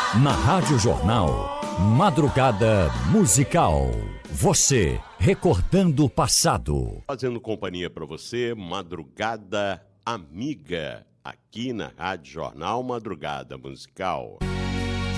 Na Rádio Jornal, Madrugada Musical. Você, recordando o passado. Fazendo companhia para você, Madrugada Amiga, aqui na Rádio Jornal, Madrugada Musical.